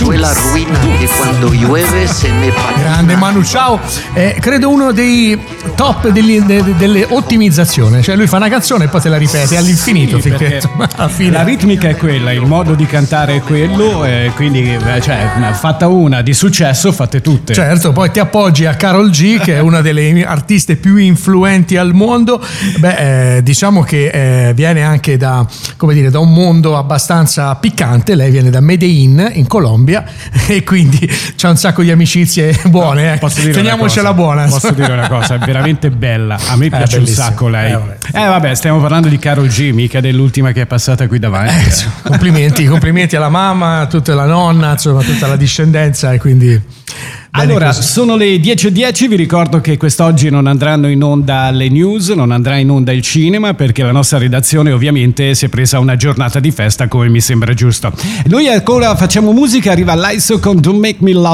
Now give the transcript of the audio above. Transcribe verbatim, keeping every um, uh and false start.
cazuela ruina che quando llueve se ne patina. Grande Manu Chao, eh, credo uno dei top degli, de, de, delle ottimizzazioni, cioè lui fa una canzone e poi te la ripete all'infinito, sì, finché alla fine. La ritmica è quella, il modo di cantare è quello, eh, quindi cioè, fatta una di successo, fatte tutte. Certo, poi ti appoggi a Karol G, che è una delle artiste più influenti al mondo. Beh, eh, diciamo che eh, viene anche da, come dire, da un mondo abbastanza piccante. Lei viene da Medellin in Colombia e quindi c'ha un sacco di amicizie buone, eh. Posso dire teniamocela una cosa, buona. Posso dire una cosa, è veramente bella, a me piace eh, un sacco lei. Eh vabbè. eh vabbè, stiamo parlando di Karol G, mica dell'ultima che è passata qui davanti. Eh, complimenti, complimenti alla mamma, a tutta la nonna, insomma tutta la discendenza, e quindi allora, così. Sono le dieci e dieci, vi ricordo che quest'oggi non andranno in onda le news, non andrà in onda il cinema, perché la nostra redazione ovviamente si è presa una giornata di festa, come mi sembra giusto. Noi ancora facciamo musica, arriva Laiso con Don't Make Me Love